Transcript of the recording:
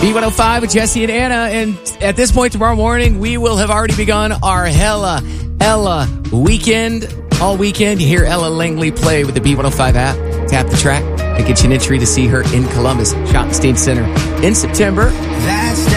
B105 with Jesse and Anna. And at this point tomorrow morning, we will have already begun our Ella weekend. All weekend, you hear Ella Langley play with the B105 app. Tap the track and get you an entry to see her in Columbus Shopping Center in September.